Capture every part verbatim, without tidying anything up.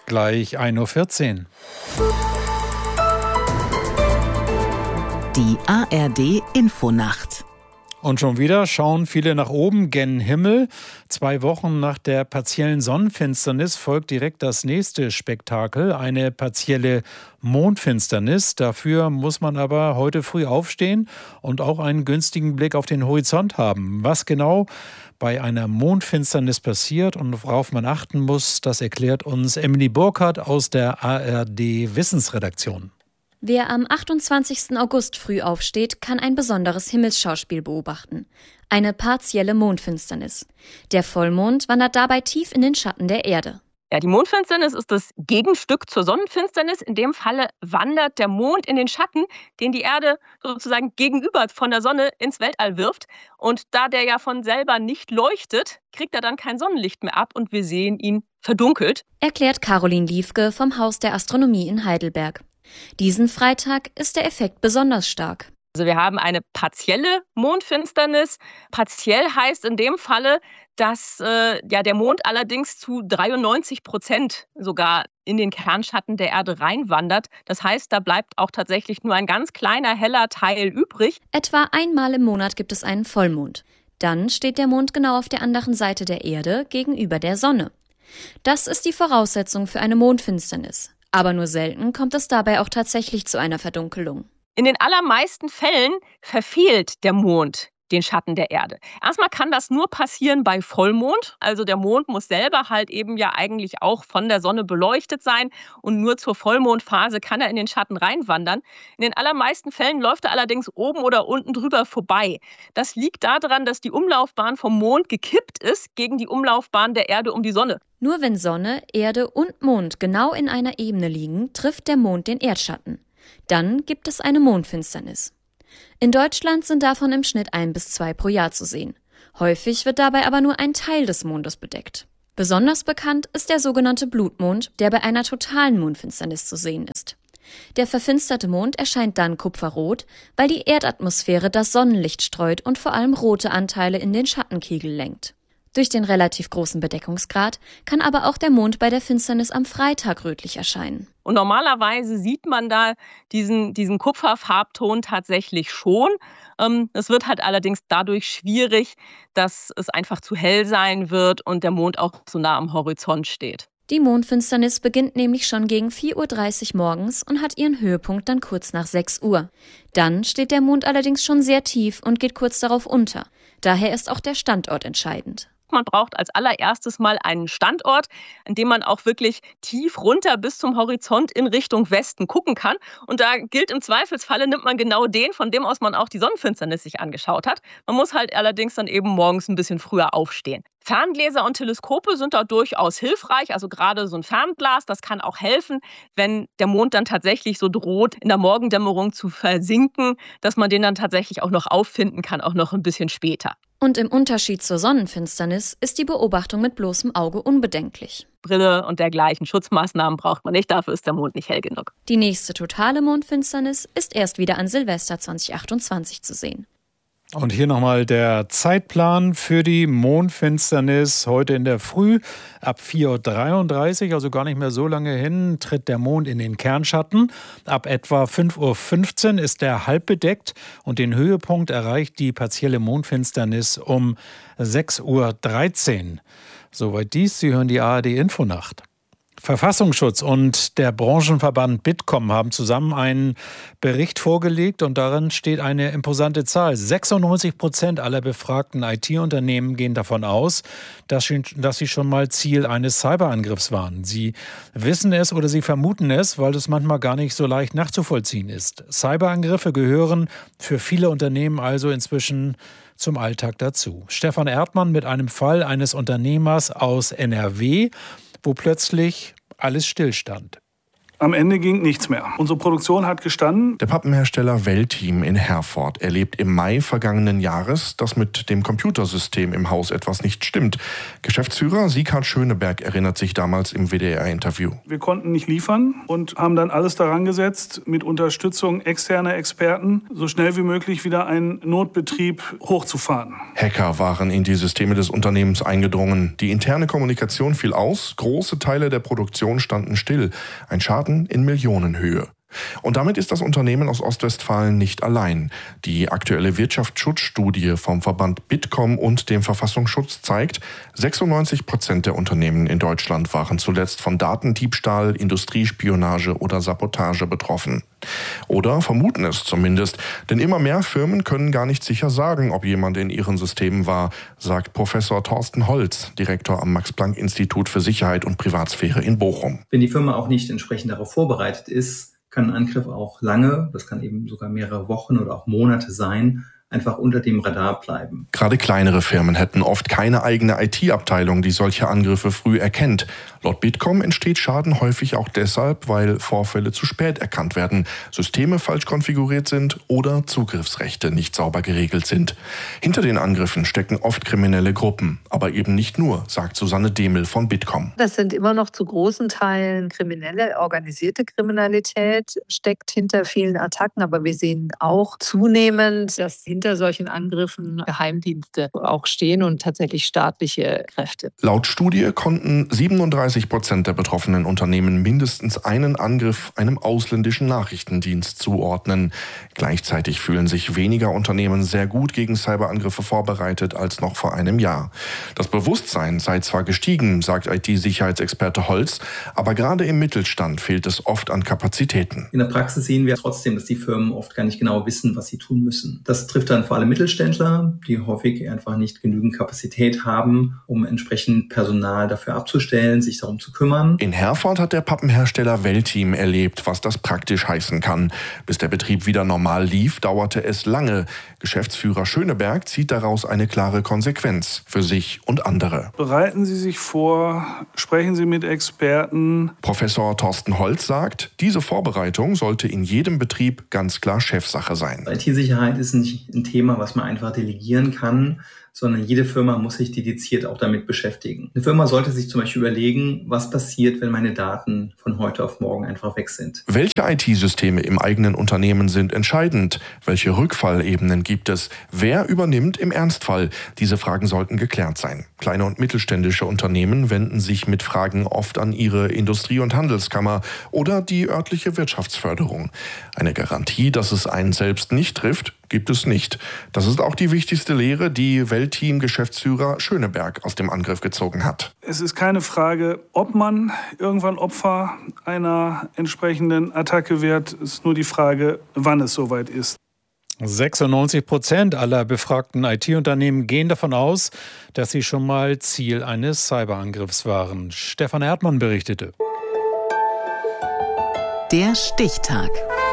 gleich ein Uhr vierzehn. Die A R D-Infonacht. Und schon wieder schauen viele nach oben, gen Himmel. Zwei Wochen nach der partiellen Sonnenfinsternis folgt direkt das nächste Spektakel, eine partielle Mondfinsternis. Dafür muss man aber heute früh aufstehen und auch einen günstigen Blick auf den Horizont haben. Was genau bei einer Mondfinsternis passiert und worauf man achten muss, das erklärt uns Emily Burkhardt aus der A R D-Wissensredaktion. Wer am achtundzwanzigsten August früh aufsteht, kann ein besonderes Himmelsschauspiel beobachten. Eine partielle Mondfinsternis. Der Vollmond wandert dabei tief in den Schatten der Erde. Ja, die Mondfinsternis ist das Gegenstück zur Sonnenfinsternis. In dem Falle wandert der Mond in den Schatten, den die Erde sozusagen gegenüber von der Sonne ins Weltall wirft. Und da der ja von selber nicht leuchtet, kriegt er dann kein Sonnenlicht mehr ab und wir sehen ihn verdunkelt. Erklärt Caroline Liefke vom Haus der Astronomie in Heidelberg. Diesen Freitag ist der Effekt besonders stark. Also wir haben eine partielle Mondfinsternis. Partiell heißt in dem Falle, dass äh, ja, der Mond allerdings zu dreiundneunzig Prozent sogar in den Kernschatten der Erde reinwandert. Das heißt, da bleibt auch tatsächlich nur ein ganz kleiner heller Teil übrig. Etwa einmal im Monat gibt es einen Vollmond. Dann steht der Mond genau auf der anderen Seite der Erde gegenüber der Sonne. Das ist die Voraussetzung für eine Mondfinsternis. Aber nur selten kommt es dabei auch tatsächlich zu einer Verdunkelung. In den allermeisten Fällen verfehlt der Mond den Schatten der Erde. Erstmal kann das nur passieren bei Vollmond. Also der Mond muss selber halt eben ja eigentlich auch von der Sonne beleuchtet sein. Und nur zur Vollmondphase kann er in den Schatten reinwandern. In den allermeisten Fällen läuft er allerdings oben oder unten drüber vorbei. Das liegt daran, dass die Umlaufbahn vom Mond gekippt ist gegen die Umlaufbahn der Erde um die Sonne. Nur wenn Sonne, Erde und Mond genau in einer Ebene liegen, trifft der Mond den Erdschatten. Dann gibt es eine Mondfinsternis. In Deutschland sind davon im Schnitt ein bis zwei pro Jahr zu sehen. Häufig wird dabei aber nur ein Teil des Mondes bedeckt. Besonders bekannt ist der sogenannte Blutmond, der bei einer totalen Mondfinsternis zu sehen ist. Der verfinsterte Mond erscheint dann kupferrot, weil die Erdatmosphäre das Sonnenlicht streut und vor allem rote Anteile in den Schattenkegel lenkt. Durch den relativ großen Bedeckungsgrad kann aber auch der Mond bei der Finsternis am Freitag rötlich erscheinen. Und normalerweise sieht man da diesen, diesen Kupferfarbton tatsächlich schon. Ähm, es wird halt allerdings dadurch schwierig, dass es einfach zu hell sein wird und der Mond auch so nah am Horizont steht. Die Mondfinsternis beginnt nämlich schon gegen vier Uhr dreißig morgens und hat ihren Höhepunkt dann kurz nach sechs Uhr. Dann steht der Mond allerdings schon sehr tief und geht kurz darauf unter. Daher ist auch der Standort entscheidend. Man braucht als allererstes mal einen Standort, an dem man auch wirklich tief runter bis zum Horizont in Richtung Westen gucken kann. Und da gilt im Zweifelsfalle, nimmt man genau den, von dem aus man auch die Sonnenfinsternis sich angeschaut hat. Man muss halt allerdings dann eben morgens ein bisschen früher aufstehen. Ferngläser und Teleskope sind da durchaus hilfreich, also gerade so ein Fernglas, das kann auch helfen, wenn der Mond dann tatsächlich so droht, in der Morgendämmerung zu versinken, dass man den dann tatsächlich auch noch auffinden kann, auch noch ein bisschen später. Und im Unterschied zur Sonnenfinsternis ist die Beobachtung mit bloßem Auge unbedenklich. Brille und dergleichen Schutzmaßnahmen braucht man nicht, dafür ist der Mond nicht hell genug. Die nächste totale Mondfinsternis ist erst wieder an Silvester zwanzig achtundzwanzig zu sehen. Und hier nochmal der Zeitplan für die Mondfinsternis. Heute in der Früh ab vier Uhr dreiunddreißig, also gar nicht mehr so lange hin, tritt der Mond in den Kernschatten. Ab etwa fünf Uhr fünfzehn ist er halb bedeckt und den Höhepunkt erreicht die partielle Mondfinsternis um sechs Uhr dreizehn. Soweit dies, Sie hören die A R D-Infonacht. Verfassungsschutz und der Branchenverband Bitkom haben zusammen einen Bericht vorgelegt und darin steht eine imposante Zahl. sechsundneunzig Prozent aller befragten I T-Unternehmen gehen davon aus, dass sie schon mal Ziel eines Cyberangriffs waren. Sie wissen es oder sie vermuten es, weil es manchmal gar nicht so leicht nachzuvollziehen ist. Cyberangriffe gehören für viele Unternehmen also inzwischen zum Alltag dazu. Stefan Erdmann mit einem Fall eines Unternehmers aus N R W, wo plötzlich alles stillstand. Am Ende ging nichts mehr. Unsere Produktion hat gestanden. Der Pappenhersteller Weltteam in Herford erlebt im Mai vergangenen Jahres, dass mit dem Computersystem im Haus etwas nicht stimmt. Geschäftsführer Sieghard Schöneberg erinnert sich damals im W D R-Interview. Wir konnten nicht liefern und haben dann alles daran gesetzt, mit Unterstützung externer Experten so schnell wie möglich wieder einen Notbetrieb hochzufahren. Hacker waren in die Systeme des Unternehmens eingedrungen. Die interne Kommunikation fiel aus, große Teile der Produktion standen still. Ein Schaden in Millionenhöhe. Und damit ist das Unternehmen aus Ostwestfalen nicht allein. Die aktuelle Wirtschaftsschutzstudie vom Verband Bitkom und dem Verfassungsschutz zeigt, sechsundneunzig Prozent der Unternehmen in Deutschland waren zuletzt von Datendiebstahl, Industriespionage oder Sabotage betroffen. Oder vermuten es zumindest, denn immer mehr Firmen können gar nicht sicher sagen, ob jemand in ihren Systemen war, sagt Professor Thorsten Holz, Direktor am Max-Planck-Institut für Sicherheit und Privatsphäre in Bochum. Wenn die Firma auch nicht entsprechend darauf vorbereitet ist, kann ein Angriff auch lange, das kann eben sogar mehrere Wochen oder auch Monate sein, einfach unter dem Radar bleiben. Gerade kleinere Firmen hätten oft keine eigene I T-Abteilung, die solche Angriffe früh erkennt. Laut Bitkom entsteht Schaden häufig auch deshalb, weil Vorfälle zu spät erkannt werden, Systeme falsch konfiguriert sind oder Zugriffsrechte nicht sauber geregelt sind. Hinter den Angriffen stecken oft kriminelle Gruppen, aber eben nicht nur, sagt Susanne Demel von Bitkom. Das sind immer noch zu großen Teilen kriminelle, organisierte Kriminalität, steckt hinter vielen Attacken, aber wir sehen auch zunehmend, dass hinter solchen Angriffen Geheimdienste auch stehen und tatsächlich staatliche Kräfte. Laut Studie konnten siebenunddreißig Prozent der betroffenen Unternehmen mindestens einen Angriff einem ausländischen Nachrichtendienst zuordnen. Gleichzeitig fühlen sich weniger Unternehmen sehr gut gegen Cyberangriffe vorbereitet als noch vor einem Jahr. Das Bewusstsein sei zwar gestiegen, sagt I T-Sicherheitsexperte Holz, aber gerade im Mittelstand fehlt es oft an Kapazitäten. In der Praxis sehen wir trotzdem, dass die Firmen oft gar nicht genau wissen, was sie tun müssen. Das trifft dann vor allem Mittelständler, die häufig einfach nicht genügend Kapazität haben, um entsprechend Personal dafür abzustellen, sich darum zu kümmern. In Herford hat der Pappenhersteller Weltteam erlebt, was das praktisch heißen kann. Bis der Betrieb wieder normal lief, dauerte es lange. Geschäftsführer Schöneberg zieht daraus eine klare Konsequenz für sich und andere. Bereiten Sie sich vor, sprechen Sie mit Experten. Professor Thorsten Holz sagt, diese Vorbereitung sollte in jedem Betrieb ganz klar Chefsache sein. I T-Sicherheit ist nicht ein Thema, was man einfach delegieren kann, sondern jede Firma muss sich dediziert auch damit beschäftigen. Eine Firma sollte sich zum Beispiel überlegen, was passiert, wenn meine Daten von heute auf morgen einfach weg sind. Welche I T-Systeme im eigenen Unternehmen sind entscheidend? Welche Rückfallebenen gibt es? Wer übernimmt im Ernstfall? Diese Fragen sollten geklärt sein. Kleine und mittelständische Unternehmen wenden sich mit Fragen oft an ihre Industrie- und Handelskammer oder die örtliche Wirtschaftsförderung. Eine Garantie, dass es einen selbst nicht trifft, gibt es nicht. Das ist auch die wichtigste Lehre, die Weltteam-Geschäftsführer Schöneberg aus dem Angriff gezogen hat. Es ist keine Frage, ob man irgendwann Opfer einer entsprechenden Attacke wird. Es ist nur die Frage, wann es soweit ist. sechsundneunzig Prozent aller befragten I T-Unternehmen gehen davon aus, dass sie schon mal Ziel eines Cyberangriffs waren. Stefan Erdmann berichtete. Der Stichtag.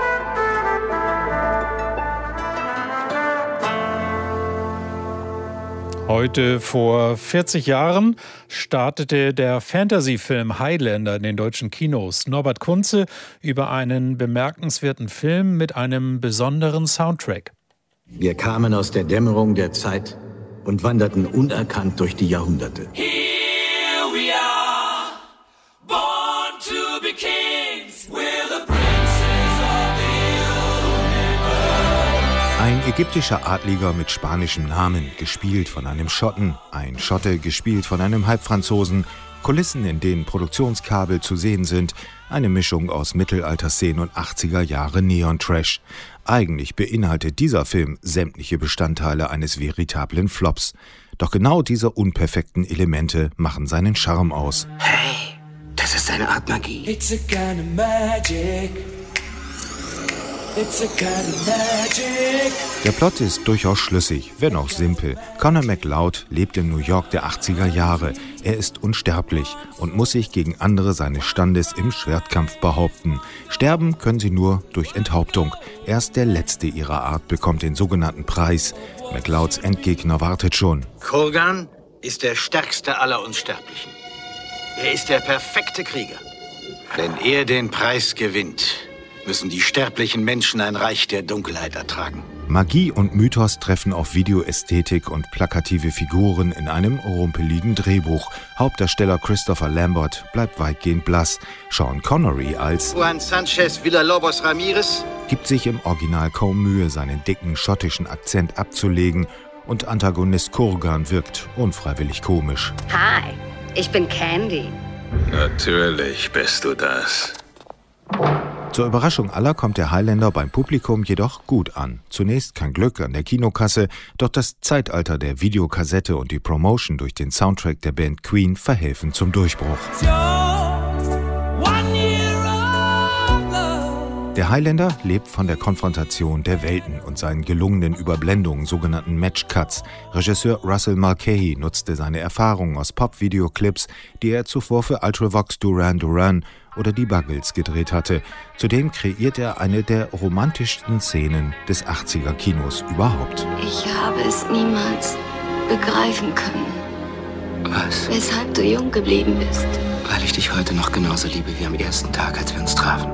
Heute vor vierzig Jahren startete der Fantasy-Film Highlander in den deutschen Kinos. Norbert Kunze über einen bemerkenswerten Film mit einem besonderen Soundtrack. Wir kamen aus der Dämmerung der Zeit und wanderten unerkannt durch die Jahrhunderte. Here we are, born to be kings, we're the princes of the universe. Ein ägyptischer Adliger mit spanischem Namen, gespielt von einem Schotten, ein Schotte, gespielt von einem Halbfranzosen, Kulissen, in denen Produktionskabel zu sehen sind, eine Mischung aus Mittelalterszenen und achtziger Jahre Neon-Trash. Eigentlich beinhaltet dieser Film sämtliche Bestandteile eines veritablen Flops. Doch genau diese unperfekten Elemente machen seinen Charme aus. Hey, das ist eine Art Magie. It's a kind of magic. It's a kind of magic. Der Plot ist durchaus schlüssig, wenn auch simpel. Connor MacLeod lebt im New York der achtziger Jahre. Er ist unsterblich und muss sich gegen andere seines Standes im Schwertkampf behaupten. Sterben können sie nur durch Enthauptung. Erst der letzte ihrer Art bekommt den sogenannten Preis. MacLeods Endgegner wartet schon. Kurgan ist der stärkste aller Unsterblichen. Er ist der perfekte Krieger. Wenn er den Preis gewinnt, müssen die sterblichen Menschen ein Reich der Dunkelheit ertragen. Magie und Mythos treffen auf Videoästhetik und plakative Figuren in einem rumpeligen Drehbuch. Hauptdarsteller Christopher Lambert bleibt weitgehend blass. Sean Connery als Juan Sanchez Villalobos Ramirez gibt sich im Original kaum Mühe, seinen dicken schottischen Akzent abzulegen. Und Antagonist Kurgan wirkt unfreiwillig komisch. Hi, ich bin Candy. Natürlich bist du das. Zur Überraschung aller kommt der Highlander beim Publikum jedoch gut an. Zunächst kein Glück an der Kinokasse, doch das Zeitalter der Videokassette und die Promotion durch den Soundtrack der Band Queen verhelfen zum Durchbruch. Der Highlander lebt von der Konfrontation der Welten und seinen gelungenen Überblendungen, sogenannten Match-Cuts. Regisseur Russell Mulcahy nutzte seine Erfahrungen aus Pop-Videoclips, die er zuvor für Ultravox Duran Duran oder die Buggles gedreht hatte. Zudem kreiert er eine der romantischsten Szenen des achtziger-Kinos überhaupt. Ich habe es niemals begreifen können. Was? Weshalb du jung geblieben bist. Weil ich dich heute noch genauso liebe wie am ersten Tag, als wir uns trafen.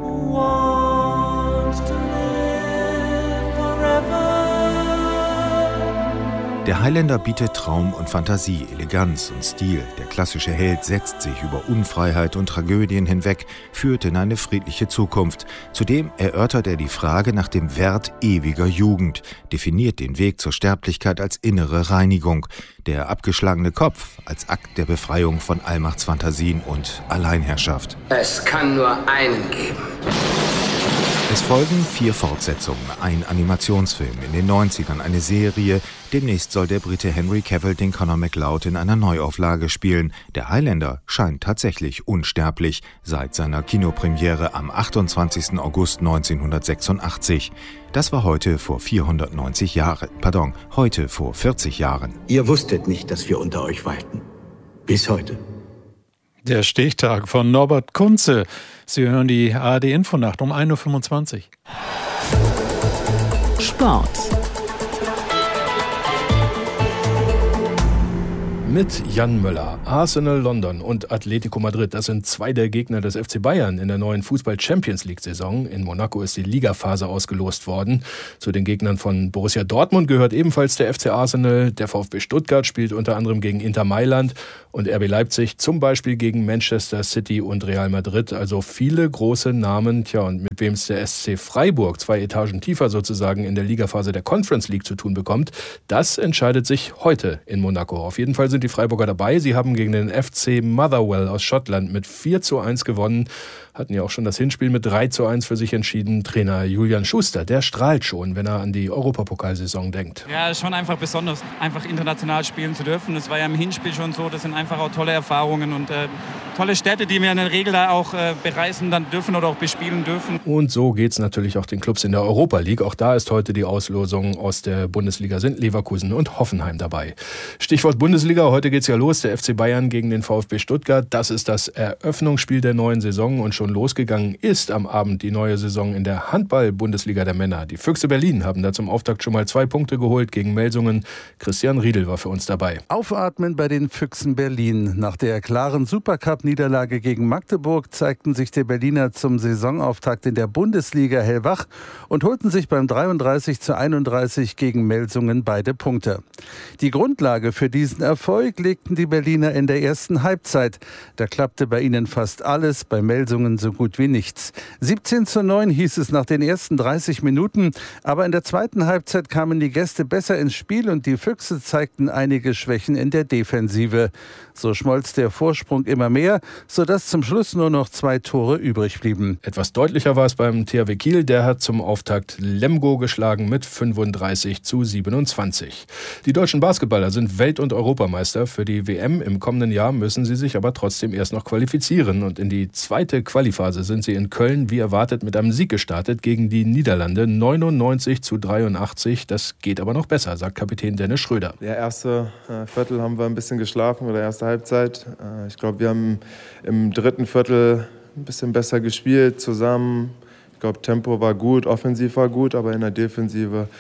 Der Highlander bietet Traum und Fantasie, Eleganz und Stil. Der klassische Held setzt sich über Unfreiheit und Tragödien hinweg, führt in eine friedliche Zukunft. Zudem erörtert er die Frage nach dem Wert ewiger Jugend, definiert den Weg zur Sterblichkeit als innere Reinigung, der abgeschlagene Kopf als Akt der Befreiung von Allmachtsfantasien und Alleinherrschaft. Es kann nur einen geben. Es folgen vier Fortsetzungen, ein Animationsfilm in den neunzigern, eine Serie. Demnächst soll der Brite Henry Cavill den Conor McLeod in einer Neuauflage spielen. Der Highlander scheint tatsächlich unsterblich seit seiner Kinopremiere am achtundzwanzigsten August neunzehnhundertsechsundachtzig. Das war heute vor vierhundertneunzig Jahren. Pardon, heute vor vierzig Jahren. Ihr wusstet nicht, dass wir unter euch weilten. Bis heute. Der Stichtag von Norbert Kunze. Sie hören die A R D-Infonacht um ein Uhr fünfundzwanzig. Sport. Mit Jan Möller. Arsenal London und Atletico Madrid, das sind zwei der Gegner des F C Bayern in der neuen Fußball-Champions-League-Saison. In Monaco ist die Ligaphase ausgelost worden. Zu den Gegnern von Borussia Dortmund gehört ebenfalls der F C Arsenal. Der VfB Stuttgart spielt unter anderem gegen Inter Mailand und R B Leipzig zum Beispiel gegen Manchester City und Real Madrid. Also viele große Namen. Tja, und mit wem es der S C Freiburg zwei Etagen tiefer sozusagen in der Ligaphase der Conference League zu tun bekommt, das entscheidet sich heute in Monaco. Auf jeden Fall sind die Freiburger dabei. Sie haben gegen den F C Motherwell aus Schottland mit vier zu eins gewonnen. Hatten ja auch schon das Hinspiel mit drei zu eins für sich entschieden. Trainer Julian Schuster, der strahlt schon, wenn er an die Europapokalsaison denkt. Ja, es ist schon einfach besonders, einfach international spielen zu dürfen. Das war ja im Hinspiel schon so. Das sind einfach auch tolle Erfahrungen und äh, tolle Städte, die wir in der Regel da auch äh, bereisen dann dürfen oder auch bespielen dürfen. Und so geht es natürlich auch den Clubs in der Europa League. Auch da ist heute die Auslosung aus der Bundesliga, sind Leverkusen und Hoffenheim dabei. Stichwort Bundesliga, heute geht's ja los. Der F C Bayern gegen den VfB Stuttgart. Das ist das Eröffnungsspiel der neuen Saison und schon losgegangen ist am Abend die neue Saison in der Handball-Bundesliga der Männer. Die Füchse Berlin haben da zum Auftakt schon mal zwei Punkte geholt gegen Melsungen. Christian Riedel war für uns dabei. Aufatmen bei den Füchsen Berlin. Nach der klaren Supercup-Niederlage gegen Magdeburg zeigten sich die Berliner zum Saisonauftakt in der Bundesliga hellwach und holten sich beim dreiunddreißig zu einunddreißig gegen Melsungen beide Punkte. Die Grundlage für diesen Erfolg legten die Berliner in der ersten Halbzeit. Da klappte bei ihnen fast alles, bei Melsungen so gut wie nichts. siebzehn zu neun hieß es nach den ersten dreißig Minuten, aber in der zweiten Halbzeit kamen die Gäste besser ins Spiel und die Füchse zeigten einige Schwächen in der Defensive. So schmolz der Vorsprung immer mehr, sodass zum Schluss nur noch zwei Tore übrig blieben. Etwas deutlicher war es beim T H W Kiel, der hat zum Auftakt Lemgo geschlagen mit fünfunddreißig zu siebenundzwanzig. Die deutschen Basketballer sind Welt- und Europameister. Für die W M im kommenden Jahr müssen sie sich aber trotzdem erst noch qualifizieren und in die zweite Qualiphase sind sie in Köln wie erwartet mit einem Sieg gestartet gegen die Niederlande neunundneunzig zu dreiundachtzig. Das geht aber noch besser, sagt Kapitän Dennis Schröder. Der erste äh, Viertel haben wir ein bisschen geschlafen oder erste Halbzeit. Äh, ich glaube, wir haben im dritten Viertel ein bisschen besser gespielt zusammen. Ich glaube, Tempo war gut, offensiv war gut, aber in der Defensive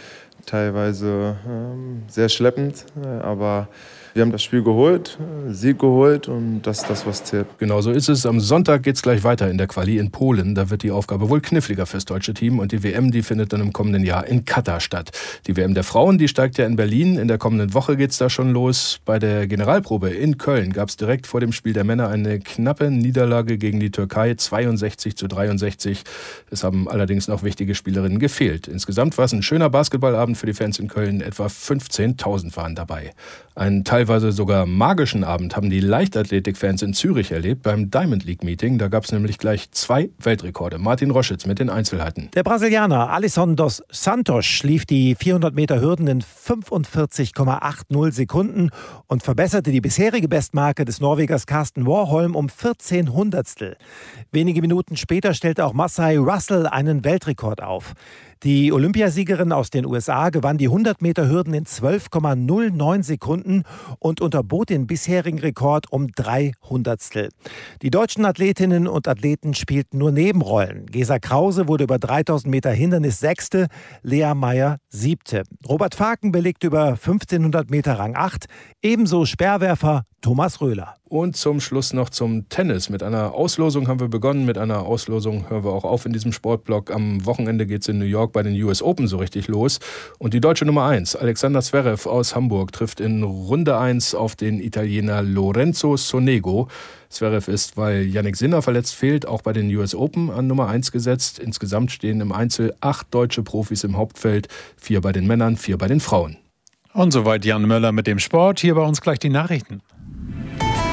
teilweise ähm, sehr schleppend, aber wir haben das Spiel geholt, Sieg geholt und das ist das, was zählt. Genau so ist es. Am Sonntag geht es gleich weiter in der Quali in Polen. Da wird die Aufgabe wohl kniffliger fürs deutsche Team und die W M, die findet dann im kommenden Jahr in Katar statt. Die W M der Frauen, die steigt ja in Berlin. In der kommenden Woche geht es da schon los. Bei der Generalprobe in Köln gab es direkt vor dem Spiel der Männer eine knappe Niederlage gegen die Türkei, zweiundsechzig zu dreiundsechzig. Es haben allerdings noch wichtige Spielerinnen gefehlt. Insgesamt war es ein schöner Basketballabend für die Fans in Köln. Etwa fünfzehntausend waren dabei. Ein teilweise sogar magischen Abend haben die Leichtathletik-Fans in Zürich erlebt beim Diamond League Meeting. Da gab es nämlich gleich zwei Weltrekorde. Martin Roschitz mit den Einzelheiten. Der Brasilianer Alisson dos Santos lief die vierhundert Meter Hürden in fünfundvierzig Komma achtzig Sekunden und verbesserte die bisherige Bestmarke des Norwegers Karsten Warholm um vierzehn Hundertstel. Wenige Minuten später stellte auch Marseille Russell einen Weltrekord auf. Die Olympiasiegerin aus den U S A gewann die hundert Meter Hürden in zwölf Komma null neun Sekunden und unterbot den bisherigen Rekord um drei Hundertstel. Die deutschen Athletinnen und Athleten spielten nur Nebenrollen. Gesa Krause wurde über dreitausend Meter Hindernis Sechste, Lea Meyer Siebte. Robert Faken belegte über fünfzehnhundert Meter Rang acht, ebenso Speerwerfer Thomas Röhler. Und zum Schluss noch zum Tennis. Mit einer Auslosung haben wir begonnen. Mit einer Auslosung hören wir auch auf in diesem Sportblock. Am Wochenende geht es in New York bei den U S Open so richtig los. Und die deutsche Nummer eins, Alexander Zverev aus Hamburg, trifft in Runde eins auf den Italiener Lorenzo Sonego. Zverev ist, weil Jannik Sinner verletzt fehlt, auch bei den U S Open an Nummer eins gesetzt. Insgesamt stehen im Einzel acht deutsche Profis im Hauptfeld. Vier bei den Männern, vier bei den Frauen. Und soweit Jan Möller mit dem Sport. Hier bei uns gleich die Nachrichten.